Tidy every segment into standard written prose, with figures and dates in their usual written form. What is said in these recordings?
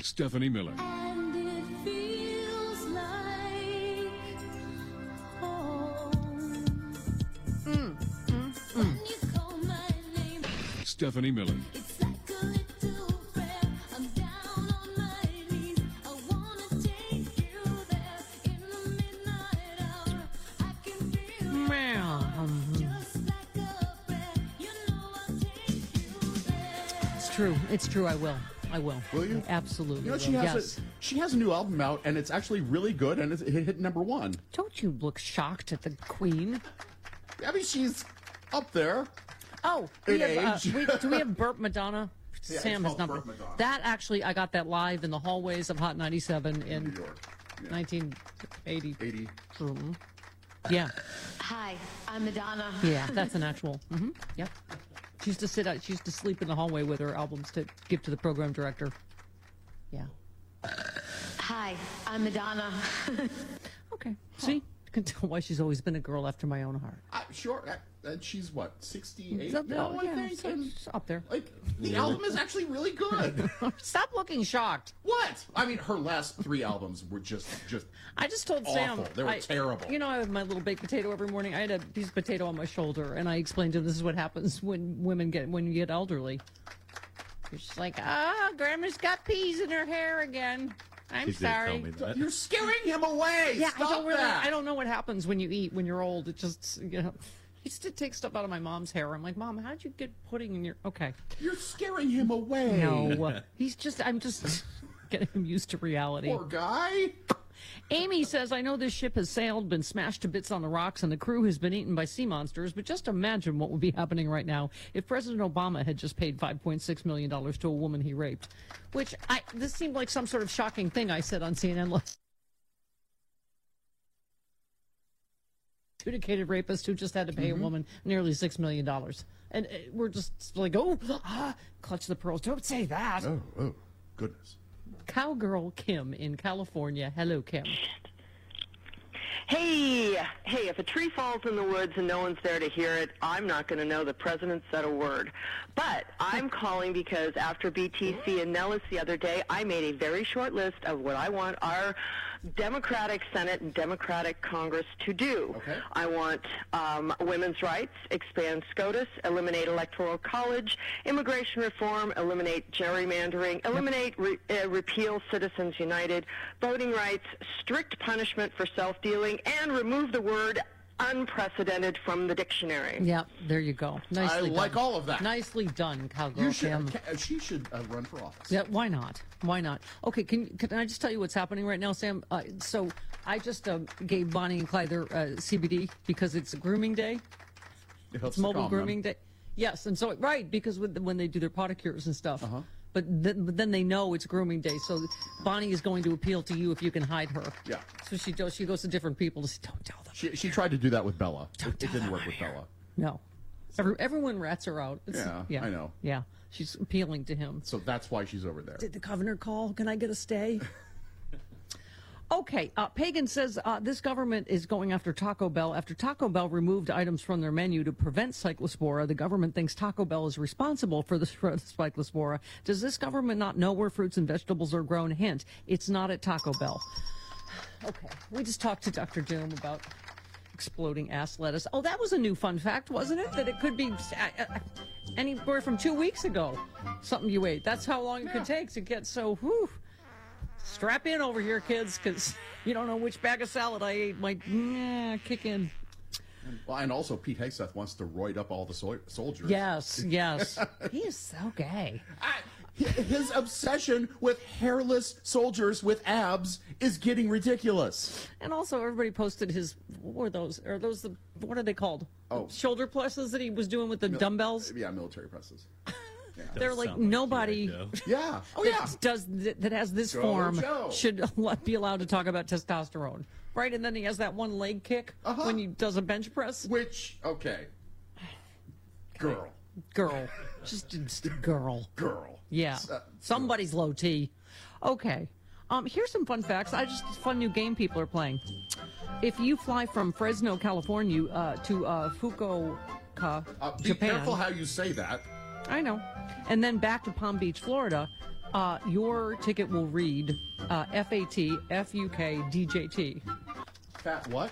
Stephanie Miller. And it feels like home. When you call my name, Stephanie Miller. it's like a little prayer. I'm down on my knees. I wanna take you there in the midnight hour. I can feel it just like a prayer. You know I'll take you there. It's true. I will. Will you? Absolutely. You know, will. she has a new album out, and it's actually really good, and it hit number one. Don't you look shocked at the Queen? I mean, she's up there. Oh, In we have, age. do we have Burp Madonna? Yeah, Sam it's has called number. Burp Madonna. That actually, I got that live in the hallways of Hot 97 in New York. Yeah. 1980. 80. Yeah, Hi, I'm Madonna. yeah, that's an actual. Yep. She used to sit out. She used to sleep in the hallway with her albums to give to the program director. Yeah. Hi, I'm Madonna. Okay. See, you can tell why she's always been a girl after my own heart. Sure. And she's what, 68 It's up there, now, I yeah, think? And, it's up there. like, the album is actually really good. Stop looking shocked. What? I mean, her last 3 albums were just I just told awful. Sam. They were terrible. You know, I have my little baked potato every morning. I had a piece of potato on my shoulder, and I explained to him this is what happens when you get elderly. You're just like, Grandma's got peas in her hair again. I'm He did tell sorry. me that. You're scaring him away. Yeah, Stop I that. don't know what happens when you eat when you're old. It just, you know. I used to take stuff out of my mom's hair. I'm like, Mom, how'd you get pudding in your? Okay. You're scaring him away. No, I'm just getting him used to reality. Poor guy. Amy says, I know this ship has sailed, been smashed to bits on the rocks, and the crew has been eaten by sea monsters, but just imagine what would be happening right now if President Obama had just paid $5.6 million to a woman he raped. This seemed like some sort of shocking thing I said on CNN last. Adjudicated rapist who just had to pay a woman nearly $6 million. And we're just like, clutch the pearls. Don't say that. Oh, goodness. Cowgirl Kim in California. Hello, Kim. Hey, if a tree falls in the woods and no one's there to hear it, I'm not going to know the president said a word. But I'm calling because after BTC and Nellis the other day, I made a very short list of what I want our Democratic Senate and Democratic Congress to do. Okay. I want women's rights, expand SCOTUS, eliminate electoral college, immigration reform, eliminate gerrymandering, eliminate repeal Citizens United, voting rights, strict punishment for self-dealing, and remove the word unprecedented from the dictionary. Yeah, there you go. Nicely I like done. all of that. Nicely done, Cowgirl You should. Kim. She should run for office. Yeah, why not? Why not? Okay, can I just tell you what's happening right now, Sam? So I just gave Bonnie and Clyde their CBD because it's grooming day. It helps It's mobile to calm grooming them. day. Yes, and so because when they do their pedicures and stuff. But then they know it's grooming day, so Bonnie is going to appeal to you if you can hide her. Yeah. So she does. She goes to different people to say, "Don't tell them." She tried to do that with Bella. It tell didn't them work I'm with here. Bella. No, everyone rats her out. Yeah, I know. Yeah, she's appealing to him. So that's why she's over there. Did the governor call? Can I get a stay? Okay, Pagan says this government is going after Taco Bell. After Taco Bell removed items from their menu to prevent cyclospora, the government thinks Taco Bell is responsible for the spread of cyclospora. Does this government not know where fruits and vegetables are grown? Hint, it's not at Taco Bell. Okay, we just talked to Dr. Doom about exploding ass lettuce. Oh, that was a new fun fact, wasn't it? That it could be anywhere from 2 weeks ago, something you ate. That's how long it could take to get so, whew. Strap in over here, kids, because you don't know which bag of salad I ate might kick in. And also, Pete Hegseth wants to roid up all the soldiers. Yes. He is so gay. His obsession with hairless soldiers with abs is getting ridiculous. And also, everybody posted his, what were those? Are those what are they called? Oh. Shoulder presses that he was doing with the dumbbells? Yeah, military presses. Yeah. They're like, nobody Yeah. Oh, yeah. that has this Go, form Joe. should be allowed to talk about testosterone. Right? And then he has that one leg kick when he does a bench press. Which, okay. Girl. Just girl. Girl. Yeah. Somebody's low T. Okay. Here's some fun facts. Fun new game people are playing. If you fly from Fresno, California to Fukuoka, Be Japan. careful how you say that. I know. And then back to Palm Beach, Florida, Your ticket will read FAT, FUK, DJT. Fat what?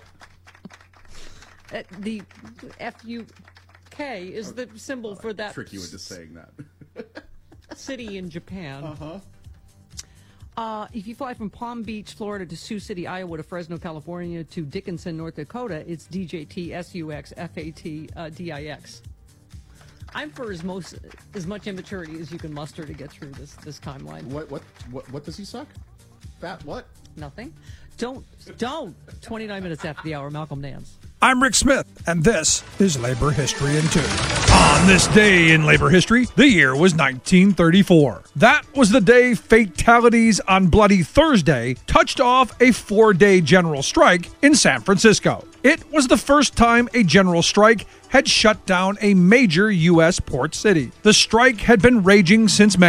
The FUK is the symbol for that Trick you into saying that. city in Japan. If you fly from Palm Beach, Florida to Sioux City, Iowa to Fresno, California to Dickinson, North Dakota, it's DJT, SUX, FAT, DIX. I'm for as much immaturity as you can muster to get through this timeline. What does he suck? Fat what? Nothing. Don't. 29 minutes after the hour, Malcolm Nance. I'm Rick Smith, and this is Labor History in 2. On this day in labor history, the year was 1934. That was the day fatalities on Bloody Thursday touched off a 4-day general strike in San Francisco. It was the first time a general strike had shut down a major U.S. port city. The strike had been raging since May.